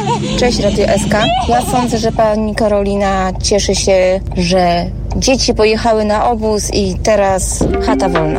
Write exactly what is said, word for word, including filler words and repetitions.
Cześć Radio S K. Ja sądzę, że pani Karolina cieszy się, że dzieci pojechały na obóz i teraz chata wolna.